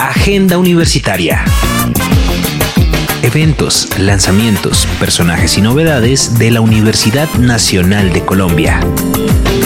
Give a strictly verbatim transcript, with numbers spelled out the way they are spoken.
Agenda Universitaria. Eventos, lanzamientos, personajes y novedades de la Universidad Nacional de Colombia.